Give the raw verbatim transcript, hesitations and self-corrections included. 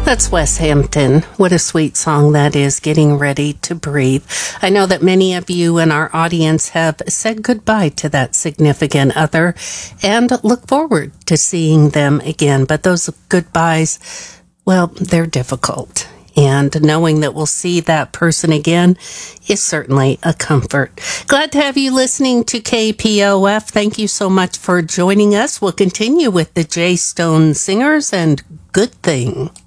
That's Wes Hampton. What a sweet song that is, Getting Ready to Breathe. I know that many of you in our audience have said goodbye to that significant other and look forward to seeing them again. But those goodbyes, well, they're difficult. And knowing that we'll see that person again is certainly a comfort. Glad to have you listening to K P O F. Thank you so much for joining us. We'll continue with the J Stone Singers and Good Thing.